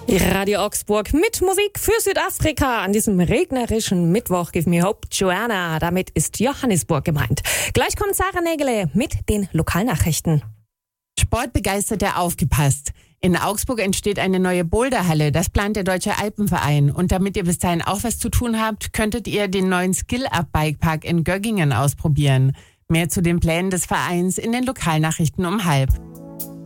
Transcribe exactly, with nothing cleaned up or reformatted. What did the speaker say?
Radio Augsburg mit Musik für Südafrika an diesem regnerischen Mittwoch. Give me hope, Joanna. Damit ist Johannesburg gemeint. Gleich kommt Sarah Nägele mit den Lokalnachrichten. Sportbegeisterte aufgepasst. In Augsburg entsteht eine neue Boulderhalle. Das plant der Deutsche Alpenverein. Und damit ihr bis dahin auch was zu tun habt, könntet ihr den neuen Skill-Up-Bikepark in Göggingen ausprobieren. Mehr zu den Plänen des Vereins in den Lokalnachrichten um halb.